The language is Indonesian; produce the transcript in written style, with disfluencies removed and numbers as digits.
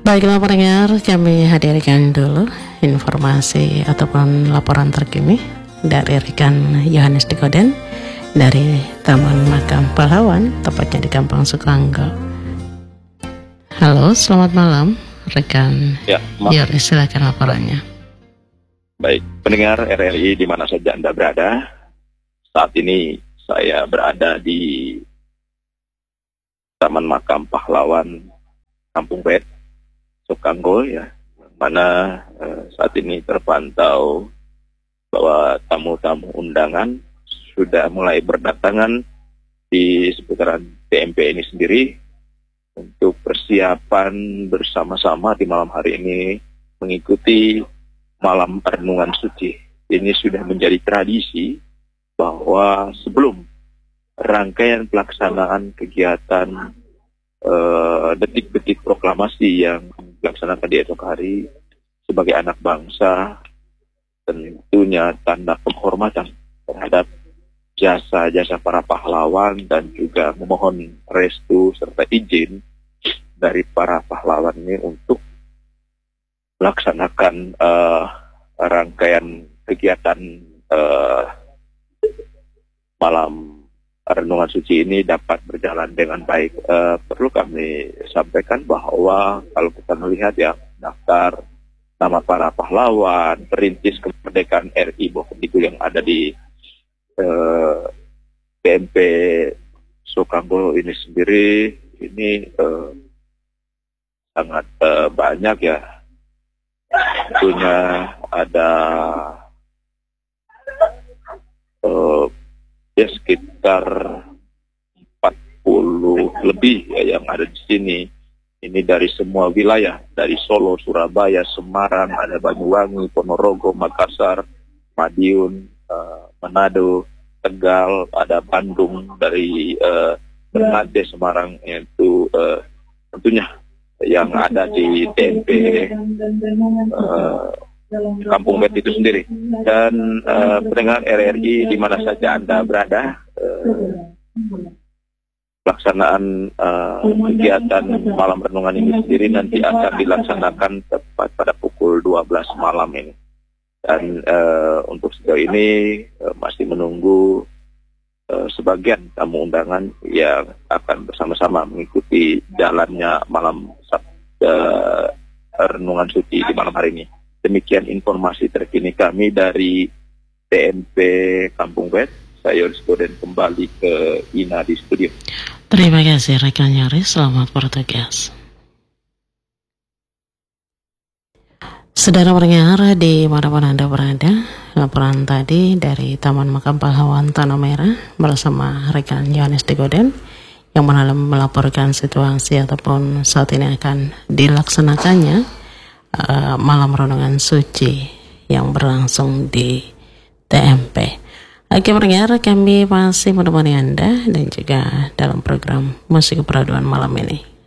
Baiklah pendengar, kami hadirkan dulu informasi ataupun laporan terkini dari rekan Yohanes Dikoden dari Taman Makam Pahlawan, tepatnya di Kampung Sukanggo. Halo, selamat malam rekan Yoris, silakan laporannya. Baik, pendengar RRI di mana saja Anda berada. Saat ini saya berada di Taman Makam Pahlawan Kampung Bet Sukanggo, ya, mana saat ini terpantau bahwa tamu-tamu undangan sudah mulai berdatangan di seputaran TMP ini sendiri untuk persiapan bersama-sama di malam hari ini mengikuti malam renungan suci. Ini sudah menjadi tradisi bahwa sebelum rangkaian pelaksanaan kegiatan detik-detik proklamasi yang dilaksanakan di esok hari sebagai anak bangsa, tentunya tanda penghormatan terhadap jasa-jasa para pahlawan dan juga memohon restu serta izin dari para pahlawan ini untuk melaksanakan rangkaian kegiatan malam renungan suci ini dapat berjalan dengan baik. Perlu kami sampaikan bahwa kalau kita melihat ya daftar nama para pahlawan, perintis kemerdekaan RI Bovendigul yang ada di TMP Sukanggo ini sendiri, ini sangat banyak ya. Tentunya ada sekitar 40 lebih ya yang ada di sini. Ini dari semua wilayah, dari Solo, Surabaya, Semarang, ada Banyuwangi, Ponorogo, Makassar, Madiun, Manado, Tegal, ada Bandung, dari Ternate, Semarang, itu tentunya yang ada di TMP Kampung Bet itu sendiri. Dan pendengar RRI di mana saja Anda berada, pelaksanaan kegiatan malam renungan ini sendiri nanti akan dilaksanakan tepat pada pukul 12 malam ini. Dan untuk sejauh ini masih menunggu sebagian tamu undangan yang akan bersama-sama mengikuti jalannya malam renungan suci di malam hari ini. Demikian informasi terkini kami dari TMP Kampung Bet. Saya Yoris Dikoden kembali ke Ina di studio. Terima kasih rekan Yoris, selamat bertugas. Saudara pendengar di manapun Anda berada, laporan tadi dari Taman Makam Pahlawan Tanah Merah bersama rekan Yohanes Dikoden yang melaporkan situasi ataupun saat ini akan dilaksanakannya malam renungan suci yang berlangsung di TMP. Oke pendengar, kami masih menemani Anda dan juga dalam program Musik Peraduan malam ini.